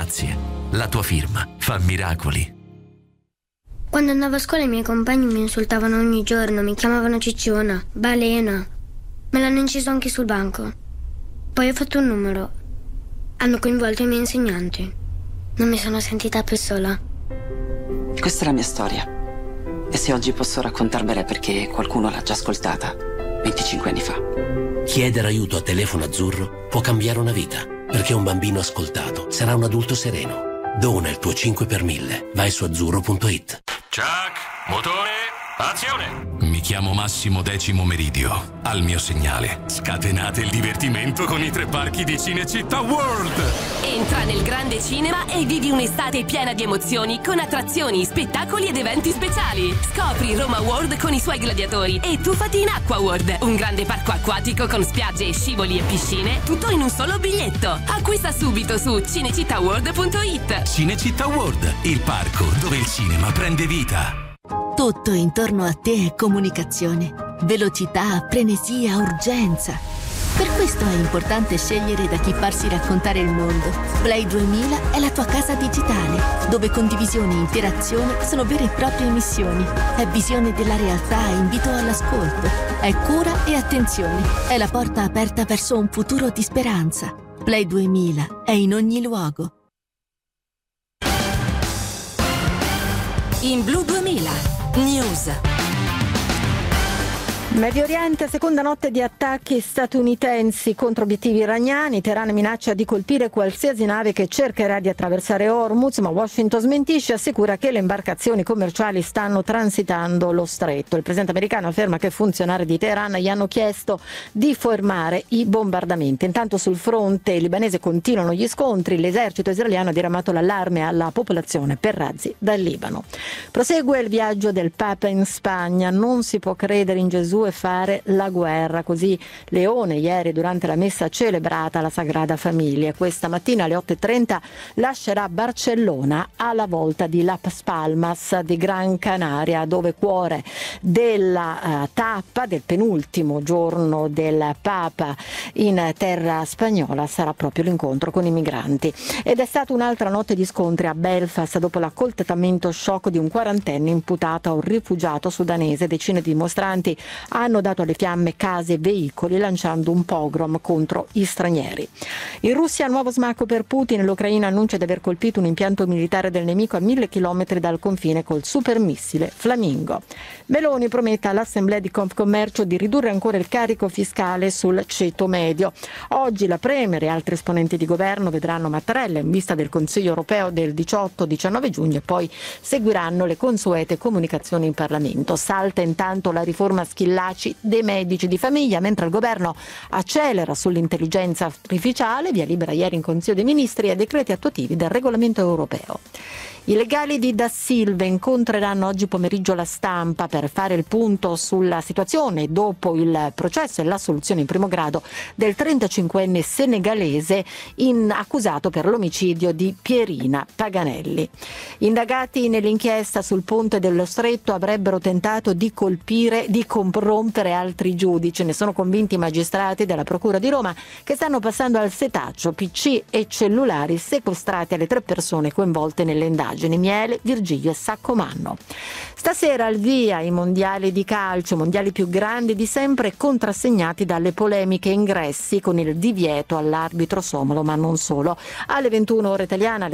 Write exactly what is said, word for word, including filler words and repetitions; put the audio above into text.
Grazie. La tua firma fa miracoli. Quando andavo a scuola i miei compagni mi insultavano ogni giorno, mi chiamavano cicciona, balena. Me l'hanno inciso anche sul banco. Poi ho fatto un numero. Hanno coinvolto i miei insegnanti. Non mi sono sentita più sola. Questa è la mia storia. E se oggi posso raccontarvela è perché qualcuno l'ha già ascoltata venticinque anni fa. Chiedere aiuto a Telefono Azzurro può cambiare una vita, perché un bambino ascoltato sarà un adulto sereno. Dona il tuo cinque per mille. Vai su azzurro punto it. Chuck, motore, azione! Mi chiamo Massimo Decimo Meridio. Al mio segnale, scatenate il divertimento con i tre parchi di Cinecittà World! Entra nel grande cinema e vivi un'estate piena di emozioni con attrazioni, spettacoli ed eventi speciali. Scopri Roma World con i suoi gladiatori e tuffati in Acqua World, un grande parco acquatico con spiagge, scivoli e piscine, tutto in un solo biglietto. Acquista subito su cinecittà world punto it. Cinecittà World, il parco dove il cinema prende vita. Tutto intorno a te è comunicazione, velocità, frenesia, urgenza. Per questo è importante scegliere da chi farsi raccontare il mondo. Play duemila è la tua casa digitale, dove condivisione e interazione sono vere e proprie missioni. È visione della realtà e invito all'ascolto. È cura e attenzione. È la porta aperta verso un futuro di speranza. Play duemila è in ogni luogo. In Blu duemila News. Medio Oriente, seconda notte di attacchi statunitensi contro obiettivi iraniani. Teheran minaccia di colpire qualsiasi nave che cercherà di attraversare Hormuz, ma Washington smentisce e assicura che le imbarcazioni commerciali stanno transitando lo stretto. Il presidente americano afferma che funzionari di Teheran gli hanno chiesto di fermare i bombardamenti. Intanto sul fronte libanese continuano gli scontri. L'esercito israeliano ha diramato l'allarme alla popolazione per razzi dal Libano. Prosegue il viaggio del Papa in Spagna. Non si può credere in Gesù e fare la guerra, così Leone ieri durante la messa celebrata alla Sagrada Famiglia. Questa mattina alle otto e trenta lascerà Barcellona alla volta di Las Palmas di Gran Canaria, dove cuore della uh, tappa del penultimo giorno del Papa in terra spagnola sarà proprio l'incontro con i migranti. Ed è stata un'altra notte di scontri a Belfast dopo l'accoltellamento sciocco di un quarantenne imputato a un rifugiato sudanese. Decine di dimostranti hanno dato alle fiamme case e veicoli lanciando un pogrom contro gli stranieri. In Russia nuovo smacco per Putin. L'Ucraina annuncia di aver colpito un impianto militare del nemico a mille chilometri dal confine col supermissile Flamingo. Meloni promette all'Assemblea di Confcommercio di ridurre ancora il carico fiscale sul ceto medio. Oggi la Premier e altri esponenti di governo vedranno Mattarella in vista del Consiglio europeo del diciotto diciannove giugno e poi seguiranno le consuete comunicazioni in Parlamento. Salta intanto la riforma Schillaci dei medici di famiglia, mentre il governo accelera sull'intelligenza artificiale, via libera ieri in Consiglio dei Ministri e decreti attuativi del regolamento europeo. I legali di Da Silva incontreranno oggi pomeriggio la stampa per fare il punto sulla situazione dopo il processo e l'assoluzione in primo grado del trentacinquenne senegalese in, accusato per l'omicidio di Pierina Paganelli. Indagati nell'inchiesta sul ponte dello Stretto avrebbero tentato di colpire, di corrompere altri giudici. Ne sono convinti i magistrati della Procura di Roma che stanno passando al setaccio P C e cellulari sequestrati alle tre persone coinvolte nelle indagini. Miele, Virgilio e Saccomanno. Stasera al via i mondiali di calcio, mondiali più grandi di sempre, contrassegnati dalle polemiche ingressi con il divieto all'arbitro somalo, ma non solo. Alle ventuno ora italiana